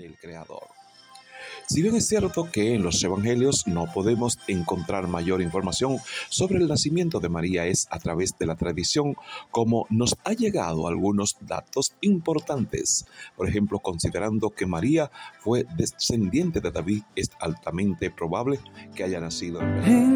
el Creador. Si bien es cierto que en los evangelios no podemos encontrar mayor información sobre el nacimiento de María, es a través de la tradición como nos ha llegado algunos datos importantes. Por ejemplo, considerando que María fue descendiente de David, es altamente probable que haya nacido en Belén.